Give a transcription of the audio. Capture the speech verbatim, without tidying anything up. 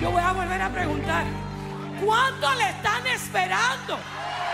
Yo voy a volver a preguntar: ¿cuánto le están esperando?